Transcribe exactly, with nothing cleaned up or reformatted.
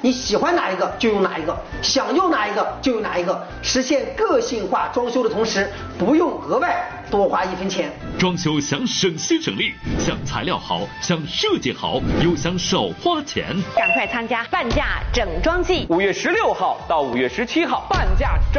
你喜欢哪一个就用哪一个，想用哪一个就用哪一个，实现个性化装修的同时，不用额外多花一分钱。 装修想省心省力，想材料好，想设计好，又想少花钱， 赶快参加半价整装季， 五月十六号到五月十七号半价整。